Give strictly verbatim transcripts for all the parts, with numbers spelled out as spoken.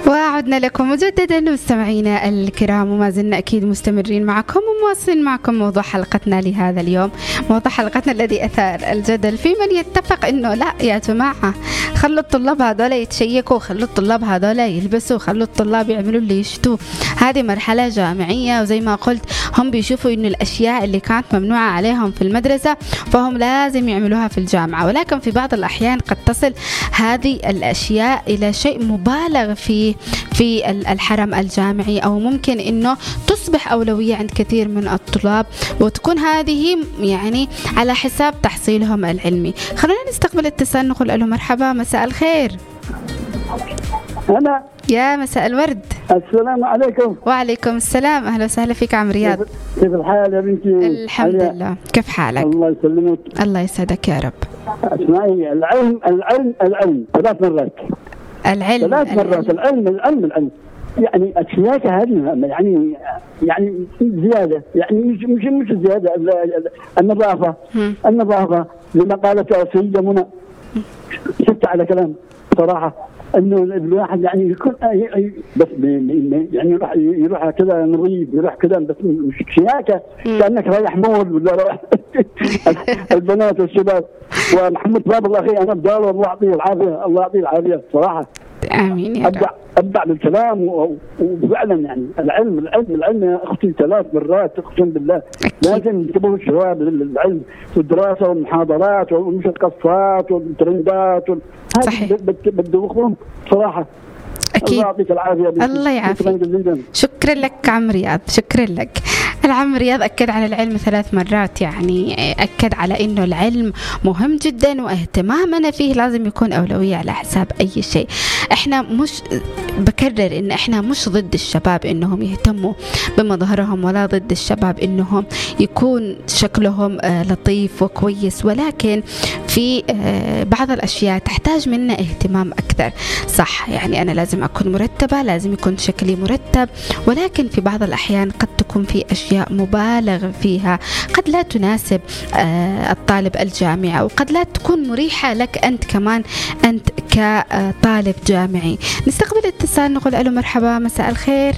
وعدنا لكم مجددا مستمعينا الكرام، وما زلنا أكيد مستمرين معكم ومواصلين معكم موضوع حلقتنا لهذا اليوم. موضوع حلقتنا الذي أثار الجدل في من يتفق إنه لا يا جماعة، خلوا الطلاب هذول يتشيكوا، خلوا الطلاب هذول يلبسوا، خلوا الطلاب يعملوا اللي يشتوا. هذه مرحلة جامعية، وزي ما قلت هم بيشوفوا إنه الأشياء اللي كانت ممنوعة عليهم في المدرسة فهم لازم يعملوها في الجامعة. ولكن في بعض الأحيان قد تصل هذه الأشياء إلى شيء مبالغ فيه في الحرم الجامعي، أو ممكن إنه تصبح أولوية عند كثير من الطلاب، وتكون هذه يعني على حساب تحصيلهم العلمي. خلونا نستقبل اتصال، نقول له مرحبا، مساء الخير. أنا يا مساء الورد. السلام عليكم. وعليكم السلام، أهلا وسهلا فيك عم رياض. كيف الحال يا بنتي؟ الحمد عليا. لله، كيف حالك؟ الله يسلمك. الله يسعدك يا رب. اسمعي، العلم العلم العلم ثلاث مرات العلم ثلاث مرات العلم العلم العلم يعني السياسة هذه يعني يعني زيادة، يعني مش مش مش زيادة. النظافة النظافة لما قالت السيدة منى، شفت على كلام صراحة انه الواحد يعني يكون بس يعني يروح يروح كذا نظيف، يروح كذا بس مش شياكه كانك رايح مول ولا رايح. البنات والشباب ومحمد باب الله اخي، انا بدار الله يعطيه العافيه، الله يعطيه العافيه صراحه. امين يا رب. ابدع ابدع بالكلام، وفعلا يعني العلم العلم العلم يا اختي ثلاث مرات اقسم بالله. لازم ينتبهوا الشباب للعلم والدراسه والمحاضرات ومش القصات والترندات. صحيح. بدوخهم صراحه. أكيد. الله يعطيك العافية. الله يعافيك. شكرا لك عم رياض، شكرا لك. العم رياض أكد على العلم ثلاث مرات، يعني أكد على إنه العلم مهم جدا واهتمامنا فيه لازم يكون أولوية على حساب أي شيء. إحنا مش بكرر إن إحنا مش ضد الشباب إنهم يهتموا بمظهرهم، ولا ضد الشباب إنهم يكون شكلهم لطيف وكويس، ولكن في بعض الأشياء تحتاج منا اهتمام أكثر. صح، يعني أنا لازم أكون مرتبة، لازم يكون شكلي مرتب، ولكن في بعض الأحيان قد تكون في أشياء مبالغ فيها، قد لا تناسب الطالب الجامعي، وقد لا تكون مريحة لك أنت كمان أنت كطالب جامعي. نستقبل اتصال، نقول ألو مرحبا، مساء الخير.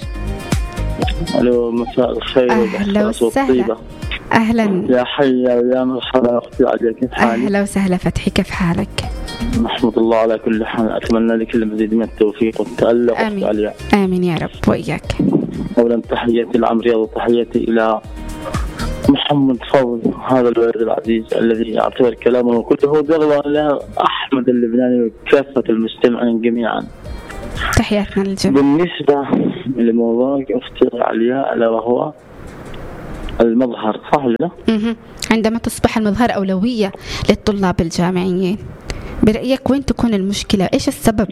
ألو مساء الخير. أهلا وسهلا. أهلا يا حيا ويا مرحبا أختي عليا، كيف حالك؟ أهلا وسهلا فتحي، كيف حالك؟ نحمد الله على كل حال، أتمنى لك المزيد من التوفيق والتألق. آمين. عليا. آمين يا رب وإياك. أولا تحياتي لعم رياض، وتحياتي إلى محمد فضل هذا الولد العزيز الذي يعتبر كلامه كله ذروة إلى أحمد اللبناني وكافة المستمعين جميعا. تحياتنا للجميع. بالنسبة لموضوعك أختي عليا، ألا وهو المظهر، صح ولا لا؟ عندما تصبح المظهر أولوية للطلاب الجامعيين، برأيك وين تكون المشكلة؟ إيش السبب؟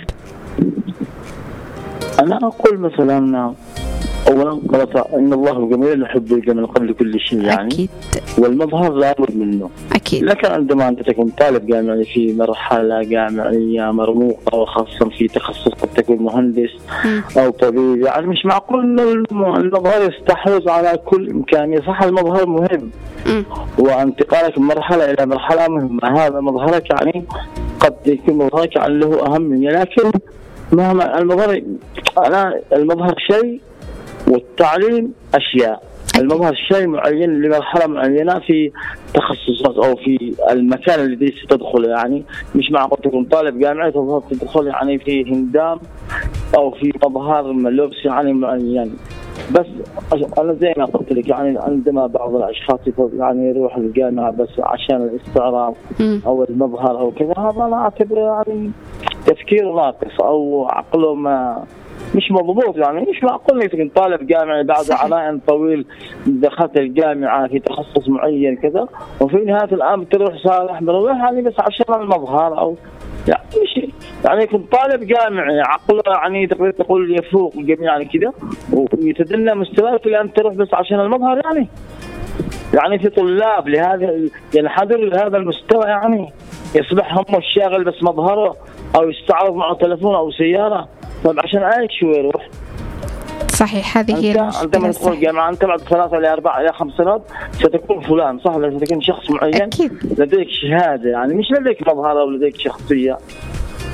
أنا أقول مثلا أولا إن الله جميل يحب الجمال قبل كل شيء، يعني أكيد. والمظهر لا بد منه أكيد. لكن عندما أنت تكون طالب جامعي في مرحلة جامعية مرموقة، وخاصة في تخصص قد تكون مهندس م. أو طبيب، يعني مش معقول المظهر يستحوذ على كل إمكانية. صح، المظهر مهم، م. وانتقالك من مرحلة إلى مرحلة مهمة، هذا مظهرك يعني قد يكون مظهرك يعني له أهمية، لكن مهما المظهر، أنا المظهر شيء والتعليم أشياء. المظهر شيء معين لمرحلة معينة في تخصصات أو في المكان الذي ستدخل، يعني مش معقول تكون طالب جامعي تدخل يعني في هندام أو في مظهر ملبس يعني معين. بس أنا زي ما قلت لك، يعني عندما بعض الأشخاص يعني يروح الجامعة بس عشان الاستعراض أو المظهر أو كذا، هذا أنا أعتبره يعني تفكير ناقص أو عقله ما مش مضبوط. يعني مش معقول انك تكون طالب جامعي بعد عناء طويل دخلت الجامعة في تخصص معين كذا، وفي نهاية الأمر تروح صالح بروح يعني بس عشان المظهر، أو يعني مش يعني يكون طالب جامعي عقله يعني تقدر تقول يفوق الجميع يعني كذا، ويتدنى مستواك لأن تروح بس عشان المظهر. يعني يعني في طلاب لهذا ينحدر لهذا المستوى، يعني يصبح هم الشاغل بس مظهره، أو يستعرض معه تلفون أو سيارة. طيب عشان ايش هو يروح؟ صحيح، هذه هي المشكلة. عندما تدخل الجامعة أنت بعد ثلاثة إلى أربعة إلى خمس سنوات ستكون فلان، صح ولا ستكون شخص معين؟ أكيد. لديك شهادة، يعني مش لديك مظهر أو لديك شخصية.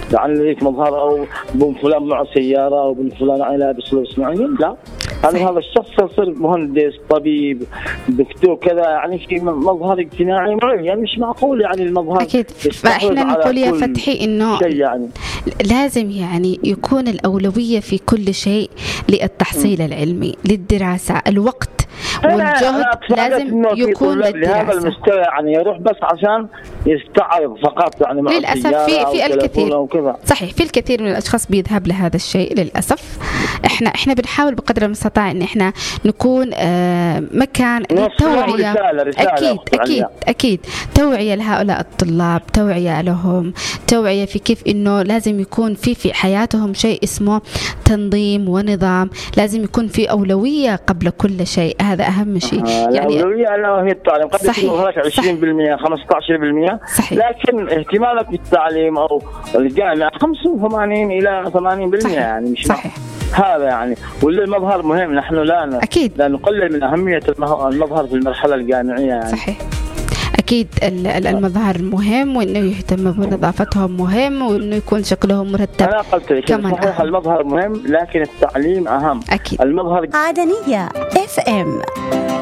يعني ليك مظهر أو بن فلان معه سيارة أو بن فلان لابس لبس معين، لا. يعني هذا الشخص يصير مهندس، طبيب، دكتور كذا، يعني في مظهر اجتماعي معين. يعني مش معقول يعني المظهر. أكيد. فإحنا نقول يا فتحي إنه يعني لازم يعني يكون الأولوية في كل شيء للتحصيل العلمي، للدراسة، الوقت والجهد لازم يكون لهذا المستوى، يعني يروح بس عشان يستعرض فقط يعني مع للأسف في في الكثير صحيح في الكثير من الأشخاص بيذهب لهذا الشيء للأسف. إحنا إحنا بنحاول بقدر المستطاع إن إحنا نكون آه مكان للتوعية. أكيد أكيد أكيد توعية لهؤلاء الطلاب، توعية لهم، توعية في كيف إنه لازم يكون في في حياتهم شيء اسمه تنظيم ونظام، لازم يكون في أولوية قبل كل شيء. هذا أهم شيء. آه يعني الأولوية لا هي التعليم، قد يكون هناك عشرين بالمئة خمسة عشر بالمئة، لكن اهتمامك بالتعليم أو الجامعة خمسة وثمانين إلى ثمانين بالمئة. يعني مش صحيح. هذا يعني واللي المظهر مهم. نحن لا أكيد لا نقلل من أهمية المظهر في المرحلة الجامعية يعني. صحيح. أكيد المظهر مهم، وإنه يهتم بنظافتهم مهم، وإنه يكون شكلهم مرتب. أنا قلت لك صحيح المظهر مهم، لكن التعليم أهم. أكيد. المظهر عدنية إف إم.